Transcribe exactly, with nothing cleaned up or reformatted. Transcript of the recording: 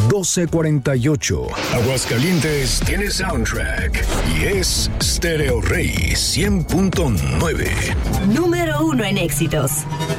doce cuarenta y ocho. Aguascalientes tiene soundtrack y es Stereo Rey cien punto nueve. Número uno en éxitos.